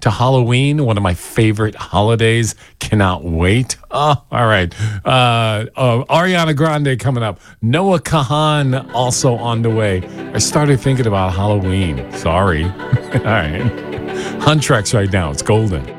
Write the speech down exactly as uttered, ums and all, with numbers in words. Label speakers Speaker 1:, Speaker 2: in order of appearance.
Speaker 1: to Halloween, one of my favorite holidays. Cannot wait. Oh, all right. Uh, uh, Ariana Grande coming up. Noah Kahan also on the way. I started thinking about Halloween. Sorry. All right. Huntrex right now. It's golden.